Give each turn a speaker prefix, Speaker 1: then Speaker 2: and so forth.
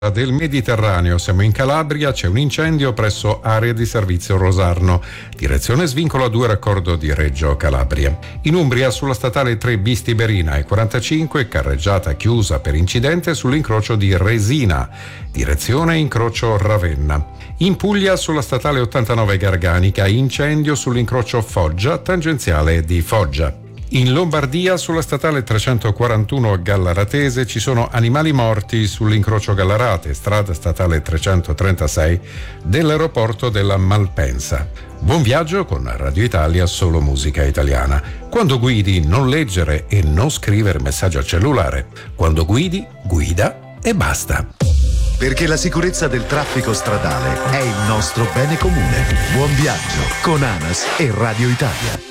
Speaker 1: del Mediterraneo. Siamo in Calabria, c'è un incendio presso area di servizio Rosarno, direzione svincolo A2 raccordo di Reggio Calabria. In Umbria sulla statale 3 bis Tiberina e 45 carreggiata chiusa per incidente sull'incrocio di Resina, direzione incrocio Ravenna. In Puglia sulla statale 89 Garganica incendio sull'incrocio Foggia tangenziale di Foggia. In Lombardia sulla statale 341 Gallaratese ci sono animali morti sull'incrocio Gallarate, strada statale 336 dell'aeroporto della Malpensa. Buon viaggio con Radio Italia, solo musica italiana. Quando guidi non leggere e non scrivere messaggi al cellulare. Quando guidi, guida e basta.
Speaker 2: Perché la sicurezza del traffico stradale è il nostro bene comune. Buon viaggio con ANAS e Radio Italia.